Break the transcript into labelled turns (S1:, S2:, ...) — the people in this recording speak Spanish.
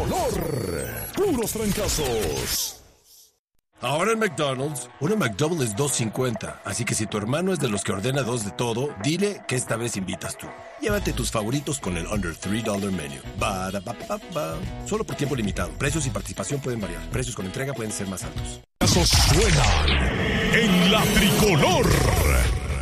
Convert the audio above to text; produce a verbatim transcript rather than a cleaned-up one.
S1: tricolor. Puros trancazos.
S2: Ahora en McDonald's, una McDouble es dos cincuenta, así que si tu hermano es de los que ordena dos de todo, dile que esta vez invitas tú. Llévate tus favoritos con el Under tres dólares Menu. Ba-da-ba-ba-ba. Solo por tiempo limitado. Precios y participación pueden variar. Precios con entrega pueden ser más altos.
S1: Suenan en la tricolor.